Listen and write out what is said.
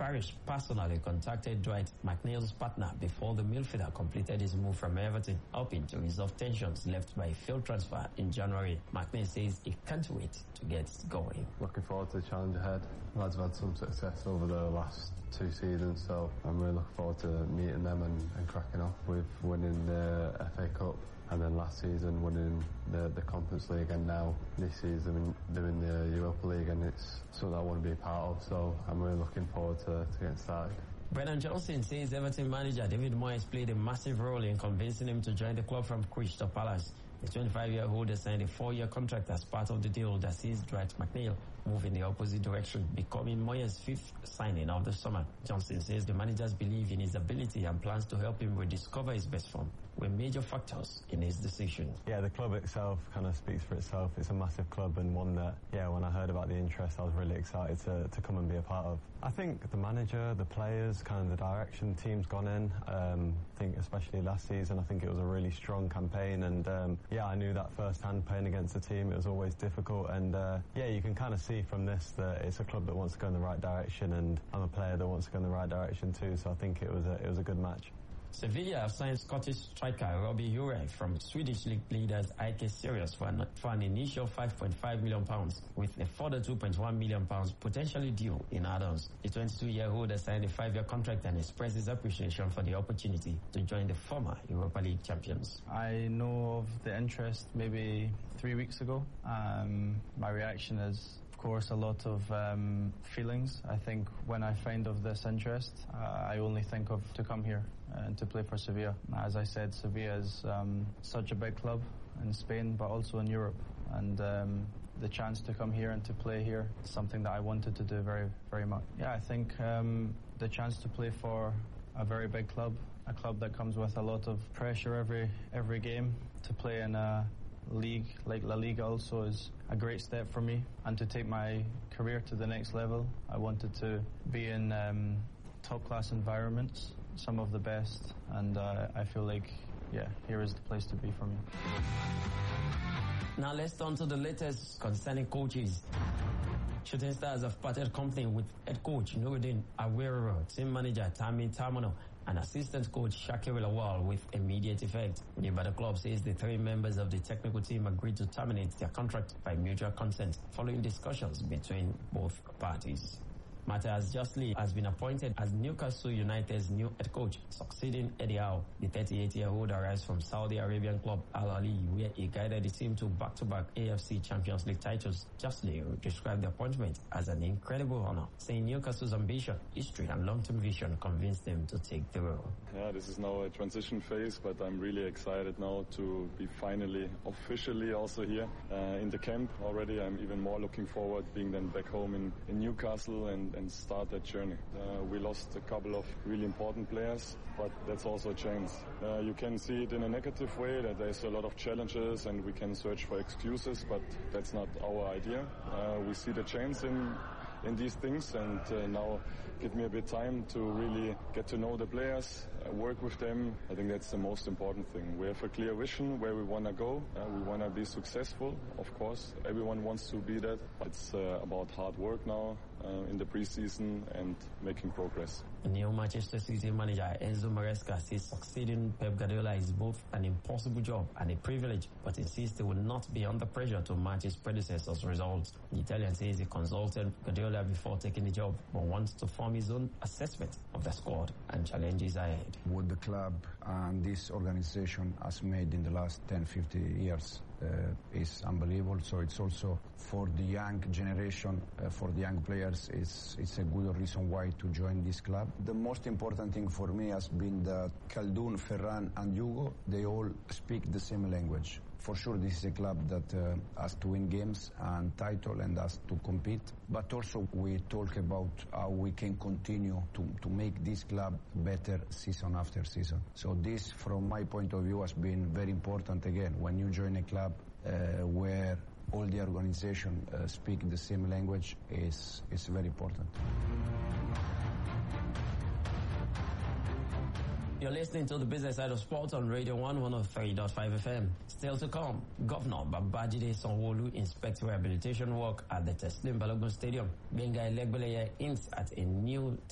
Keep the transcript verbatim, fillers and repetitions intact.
Parish personally contacted Dwight McNeil's partner before the midfielder completed his move from Everton, hoping to resolve tensions left by a failed transfer in January. McNeil says he can't wait to get going. Looking forward to the challenge ahead. Lads have had some success over the last two seasons, so I'm really looking forward to meeting them and, and cracking off with winning the F A Cup, and then last season winning the, the Conference League, and now this season doing the Europa League, and it's something I want to be a part of, so I'm really looking forward to, to getting started. Brennan Johnson says Everton manager David Moyes played a massive role in convincing him to join the club from Crystal Palace. The twenty-five-year-old has signed a four-year contract as part of the deal that sees Dwight McNeil move in the opposite direction, becoming Moyes' fifth signing of the summer. Johnson says the managers believe in his ability and plans to help him rediscover his best form were major factors in his decision. Yeah, the club itself kind of speaks for itself. It's a massive club, and one that, yeah, when I heard about the interest, I was really excited to, to come and be a part of. I think the manager, the players, kind of the direction the team's gone in, um, I think especially last season, I think it was a really strong campaign, and um, yeah, I knew that firsthand playing against the team. It was always difficult, and uh, yeah, you can kind of see from this that it's a club that wants to go in the right direction, and I'm a player that wants to go in the right direction too, so I think it was a, it was a good match. Sevilla have signed Scottish striker Robbie Ure from Swedish league leaders I K Sirius for an, for an initial five point five million pounds, with a further two point one million pounds potentially due in add-ons. The twenty-two-year-old has signed a five-year contract and expressed his appreciation for the opportunity to join the former Europa League champions. I know of the interest maybe three weeks ago. Um, my reaction is, of course, a lot of um, feelings. I think when I find of this interest, uh, I only think of to come here and to play for Sevilla. As I said, Sevilla is um, such a big club in Spain, but also in Europe. And um, the chance to come here and to play here is something that I wanted to do very, very much. Yeah, I think um, the chance to play for a very big club, a club that comes with a lot of pressure every every game, to play in a league like La Liga also is a great step for me, and to take my career to the next level. I wanted to be in um, top class environments, some of the best, and uh, I feel like, yeah, here is the place to be for me. Now let's turn to the latest concerning coaches. Shooting Stars have parted company with head coach Nuruddin Aguero, team manager Tammy Tamano, and assistant coach Shakir Lawal with immediate effect. The Ibadan club says the three members of the technical team agreed to terminate their contract by mutual consent following discussions between both parties. Matthias Justly has been appointed as Newcastle United's new head coach, succeeding Eddie Howe. The thirty-eight-year-old arrives from Saudi Arabian club Al Ahly, where he guided the team to back-to-back A F C Champions League titles. Justly described the appointment as an incredible honor, saying Newcastle's ambition, history and long-term vision convinced them to take the role. Yeah, this is now a transition phase, but I'm really excited now to be finally officially also here uh, in the camp already. I'm even more looking forward being then back home in, in Newcastle and and start that journey. Uh, we lost a couple of really important players, but that's also a chance. Uh, you can see it in a negative way, that there's a lot of challenges and we can search for excuses, but that's not our idea. Uh, we see the chance in in these things, and uh, now give me a bit time to really get to know the players, uh, work with them. I think that's the most important thing. We have a clear vision where we want to go. Uh, we want to be successful, of course. Everyone wants to be that. It's uh, about hard work now uh, in the preseason and making progress. The new Manchester City manager Enzo Maresca says succeeding Pep Guardiola is both an impossible job and a privilege, but insists he will not be under pressure to match his predecessor's results. The Italian says he consulted Guardiola before taking the job, but wants to form his own assessment of the squad and challenges ahead. What the club and this organization has made in the last ten, fifty years uh, is unbelievable. So it's also for the young generation, uh, for the young players, it's, it's a good reason why to join this club. The most important thing for me has been that Khaldun, Ferran and Hugo, they all speak the same language. For sure, this is a club that uh, has to win games and title and has to compete. But also we talk about how we can continue to, to make this club better season after season. So this, from my point of view, has been very important. Again, when you join a club uh, where all the organization uh, speak the same language, is is very important. You're listening to the business side of sports on Radio one one oh three point five F M. Still to come, Governor Babajide Sanwo-Olu inspects rehabilitation work at the Teslim Balogun Stadium. Benga Elegbeleye hints at a new